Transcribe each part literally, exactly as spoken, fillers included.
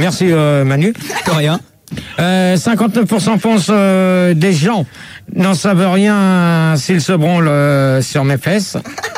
Merci euh, Manu. De rien. Euh, cinquante-neuf pour cent pensent euh, des gens n'en savent rien s'ils se branlent euh, sur mes fesses.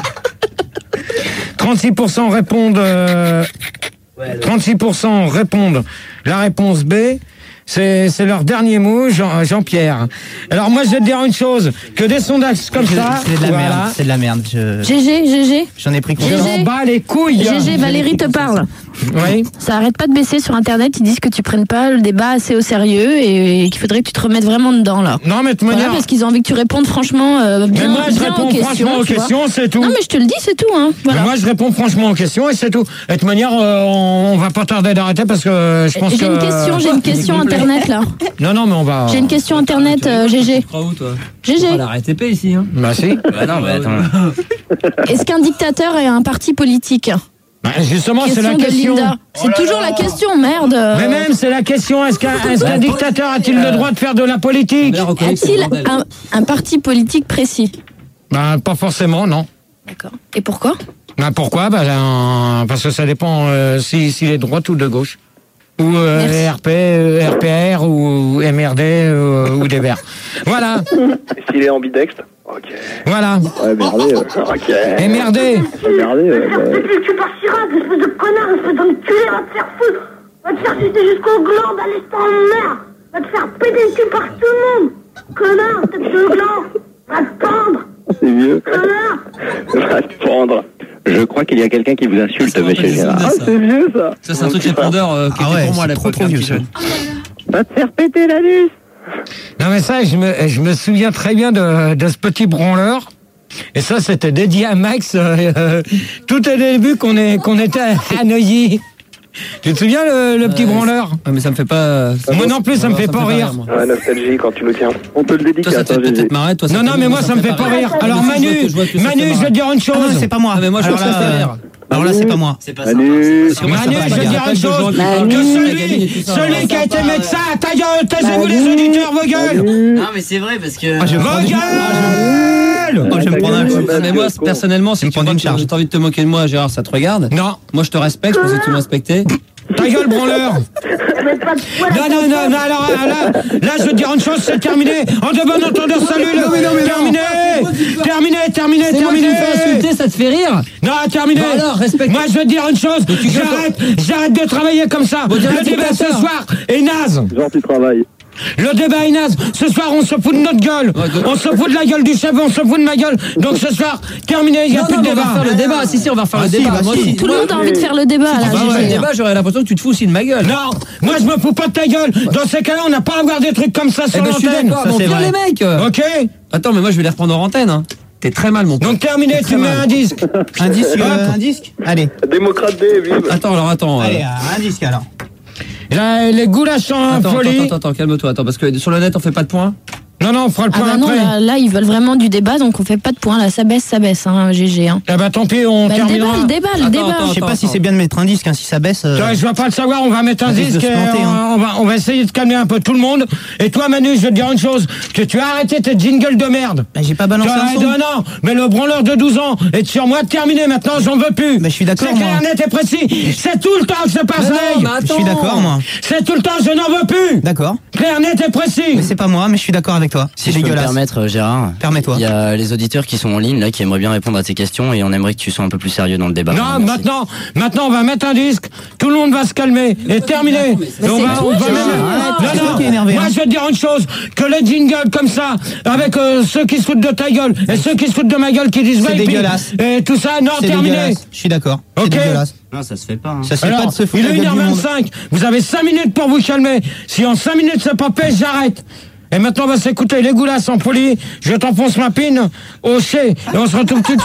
trente-six pour cent répondent euh, trente-six pour cent répondent la réponse B. C'est, c'est leur dernier mot, Jean, Jean-Pierre. Alors moi, je vais te dire une chose, que des sondages comme Je- ça... C'est de la voilà, merde. C'est de la merde. Je- G G, G G. J'en ai pris je conscience. m'en bats les couilles. G G, Valérie te parle. Oui. Ça arrête pas de baisser sur Internet. Ils disent que tu prennes pas le débat assez au sérieux et, et qu'il faudrait que tu te remettes vraiment dedans, là. Non, mais de toute Voilà, manière... parce qu'ils ont envie que tu répondes franchement euh, bien, mais moi, je bien réponds aux questions. franchement aux tu vois. questions, c'est tout. Non, mais je te le dis, c'est tout. Hein. Voilà. Mais moi, je réponds franchement aux questions et c'est tout. Et de toute manière, euh, on, on va pas tarder d'arrêter parce que euh, je pense que... J'ai une question, j'ai une question Internet, là. Non, non, mais on va... J'ai une question Internet, euh, G G. Tu crois où, toi? G G. On la R T P ici, hein. Bah si. Bah non, mais attends. Est-ce qu'un dictateur est un parti politique? Bah, justement, c'est la de question. Linda. C'est toujours la question, merde. Mais même, c'est la question, est-ce qu'un, est-ce qu'un dictateur a-t-il le droit de faire de la politique? A-t-il un, un parti politique précis? Bah, pas forcément, non. D'accord. Et pourquoi? Bah, pourquoi? Bah, euh, parce que ça dépend euh, si, s'il est de droite ou de gauche. Ou euh, R P, euh, R P R ou M R D euh, ou des Verts. Voilà. S'il est ambidextre. Ok. Voilà. Ouais, merdé. euh. Ok. M R D. Merdé. euh, bah, Tu partiras, espèce de connard, espèce d'enculé, va te faire foutre. Va te faire sucer jusqu'au gland d'un l'estan en mer. Va te faire péter le cul par tout le monde. Connard, tête de gland. Va te pendre. C'est vieux. Connard. Va te pendre. Je crois qu'il y a quelqu'un qui vous insulte, monsieur Gérard. Ah, c'est vieux, ça. Ça, c'est un truc répondeur euh, qui Ah était ouais, pour moi à c'est l'époque. trop, trop un vieux, petit peu. Va te faire péter l'anus. Non, mais ça, je me, je me souviens très bien de, de ce petit branleur. Et ça, c'était dédié à Max. Euh, euh, tout au début qu'on est, qu'on était à Neuilly. Tu te souviens, le, le petit Ouais, branleur? Ouais, mais ça me fait pas. Moi non plus, ça me fait pas rire. moi. Ouais, nostalgie quand tu nous tiens. On te le Toi, ça dédicace, te hein, fait Gégé. peut-être marrer, toi. Non, non, mais moi, ça me fait pas rire. Alors, Moi aussi, je vois Manu, que- je vois que ça Manu, fait je vais te dire une Ah non, chose. c'est pas moi. Ah, mais moi, je Alors trouve que ça là, fait rire. Alors là, c'est pas moi. C'est pas Manu. Parce que moi, ça Manu, me fait je pas vais rire. dire une chose. Manu. Que celui, Manu. celui qui a été médecin, ta gueule, taisez-vous les auditeurs, vos gueules. Non, mais c'est vrai parce que. Ah, je vais me Vos prendre une- gueules. Oh, je vais me prendre un coup. Ah, mais moi, personnellement, si me tu prends vois une que charge. j'ai envie de te moquer de moi, Gérard, ça te regarde. Non, Moi, je te respecte, je pensais que tu me respectais. ta gueule, branleur. Mais pas de poil à Non, non, non, non, alors là, là, je veux dire une chose, c'est terminé. En de bon entendeur, salut, le terminé, terminé, terminé, C'est moi qui terminé. me fais insulter, ça te fait rire? Non, terminé. Bah alors, respecte. Moi, je veux te dire une chose, j'arrête, j'arrête de travailler comme ça. Bon, Le débat ce soir est naze. Genre, tu travailles. Le débat est naze. Ce soir, on se fout de notre gueule. Ouais, de- On se fout de la gueule du chef, on se fout de ma gueule. Donc ce soir, terminé, il n'y a Non, plus non, de mais on va débat. refaire le débat. Si, si, on va refaire Ah, le si, débat. bah, Moi si. aussi. Tout le monde a envie de faire le débat, Si là, tu fais G le G. débat, j'aurais l'impression que tu te fous aussi de ma gueule. Non, moi je me fous pas de ta gueule. Dans ces cas-là, on n'a pas à avoir des trucs comme ça Eh sur ben, je suis l'antenne. d'accord. Ça, Bon, c'est viens vrai. les mecs. Ok. Attends, mais moi, je vais les reprendre en antenne. Hein. T'es très mal, mon pote. Donc terminé, tu mets un disque. Un disque, euh, un disque. Allez, Démocrate D, vive. Attends, alors attends. euh, allez, un disque alors. Là, les goulash en Attends, folie. attends, attends, attends, calme-toi. Attends, parce que sur le net, on fait pas de points. Non, non, on fera le Ah point bah non, après. là, là, ils veulent vraiment du débat, donc on fait pas de points. Là, ça baisse, ça baisse, hein, G G. Hein. Eh ben tant pis, on Bah, le débat, terminera. le débat, le Attends, débat. attends, Je sais pas si attends. c'est bien de mettre un disque, hein, si ça baisse. euh, Ouais, je vais pas le savoir, on va mettre un Ça risque de disque, se planter, et on, hein. on va, on va essayer de calmer un peu tout le monde. Et toi, Manu, je vais te dire une chose, que tu as arrêté tes jingles de merde. Bah, j'ai pas Tu balancé as un arrêté son. un an, mais le branleur de douze ans est sur moi, terminé maintenant, j'en veux plus. Bah, je suis d'accord, C'est clair, moi. net et précis. C'est tout le temps que ça passe Mais non, l'œil. mais Je suis attends. d'accord, moi. C'est tout le temps, je n'en veux plus. D'accord. Clair, net et précis. Mais c'est pas moi, mais je suis d'accord avec toi. Si C'est je peux me dégueulasse. permettre, euh, Gérard. Permets-toi. Il y a les auditeurs qui sont en ligne là, qui aimeraient bien répondre à tes questions et on aimerait que tu sois un peu plus sérieux dans le débat. Non, Merci. maintenant, maintenant, on va mettre un disque, tout le monde va se calmer, et terminé. Mais Et on c'est va, tout, on va Gérard. même- Arrête, Non, c'est toi non, qui es énervé, moi hein. je vais te dire une chose, que les jingles comme ça, avec euh, ceux qui se foutent de ta gueule, et ceux qui se foutent de ma gueule qui disent C'est va, et puis- dégueulasse. et tout ça, non, C'est terminé. dégueulasse. Je suis d'accord. C'est Ok. dégueulasse. Non, ça se fait pas. Hein. Ça se fait Alors, pas de se foutre il la est gueule du monde. une heure vingt-cinq, vous avez cinq minutes pour vous calmer. Si en cinq minutes c'est pas fait, j'arrête. Et maintenant on va s'écouter les goulasses en folie, je t'enfonce ma pine au chai, et on se retrouve tout de suite.